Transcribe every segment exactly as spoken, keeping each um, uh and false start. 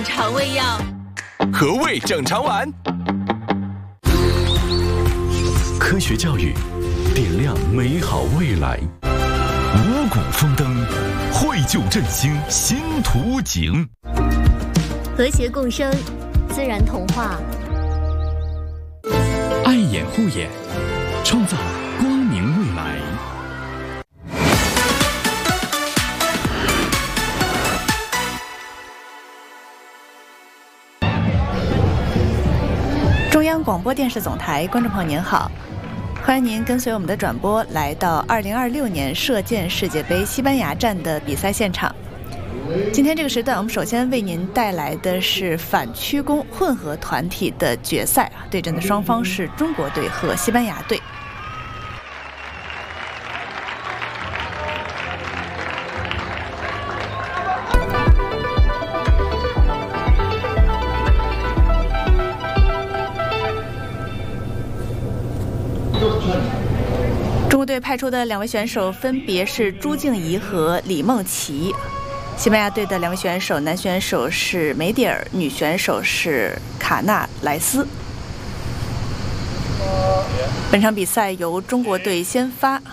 正肠胃药。 何谓正常丸？科学教育，点亮美好未来。五谷丰登，绘就振兴新图景。 和谐共生，自然童话。 爱眼护眼，创造光明未来。 中央广播电视总台，观众朋友您好，欢迎您跟随我们的转播来到二零二六年射箭世界杯西班牙站的比赛现场。今天这个时段，我们首先为您带来的是反曲弓混合团体的决赛，对阵的双方是中国队和西班牙队。中国队派出的两位选手分别是朱静怡和李梦琪，西班牙队的两位选手，男选手是梅蒂尔，女选手是卡纳莱斯。本场比赛由中国队先发，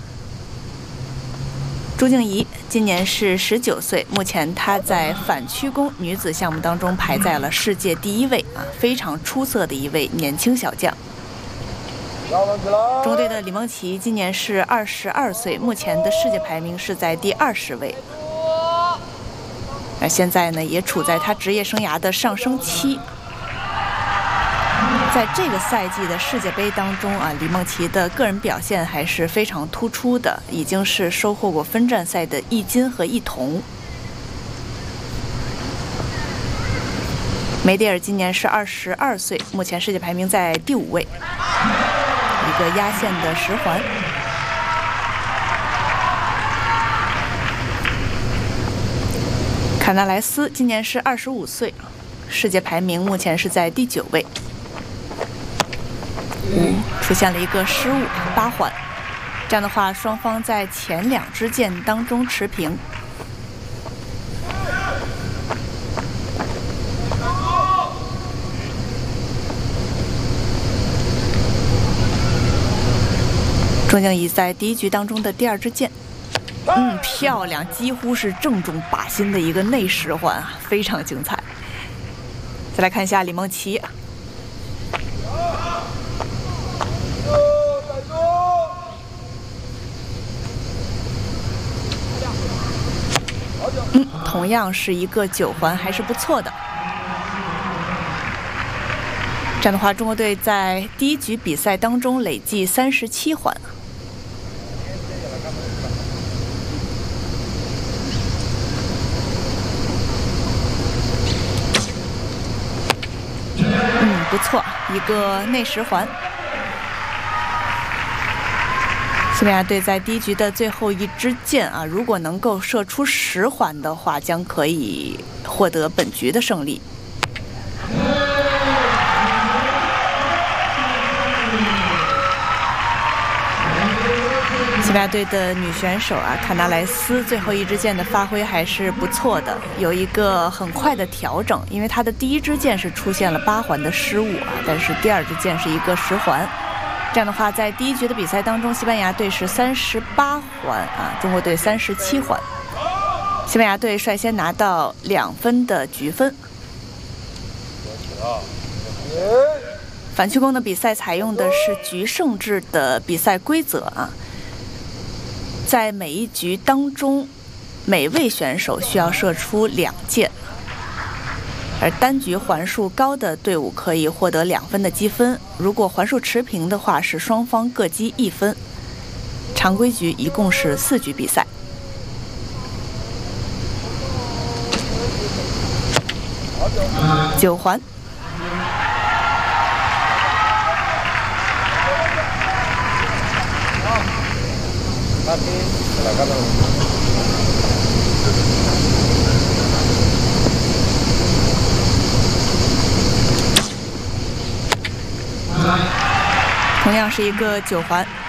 朱静怡今年是十九岁，目前她在反曲弓女子项目当中排在了世界第一位啊，非常出色的一位年轻小将。中国队的李梦琪今年是二十二岁，目前的世界排名是在第二十位。而现在呢，也处在他职业生涯的上升期。在这个赛季的世界杯当中啊，李梦琪的个人表现还是非常突出的，已经是收获过分站赛的一金和一铜。梅蒂尔今年是二十二岁，目前世界排名在第五位。一个压线的十环。卡纳莱斯今年是二十五岁，世界排名目前是在第九位。五出现了一个失误，八环。这样的话，双方在前两支箭当中持平。朱静怡在第一局当中的第二支箭，嗯，漂亮，几乎是正中靶心的一个内十环啊，非常精彩。再来看一下李梦琪，嗯，同样是一个九环，还是不错的。这样的话，中国队在第一局比赛当中累计三十七环。嗯，不错，一个内十环。西班牙队在第一局的最后一支箭啊，如果能够射出十环的话，将可以获得本局的胜利。西班牙队的女选手啊，卡纳莱斯最后一支箭的发挥还是不错的，有一个很快的调整，因为她的第一支箭是出现了八环的失误啊，但是第二支箭是一个十环。这样的话，在第一局的比赛当中，西班牙队是三十八环啊，中国队三十七环。西班牙队率先拿到两分的局分。反曲弓的比赛采用的是局胜制的比赛规则啊。在每一局当中，每位选手需要射出两箭，而单局环数高的队伍可以获得两分的积分。如果环数持平的话，是双方各积一分。常规局一共是四局比赛。九环。同样是一个九环。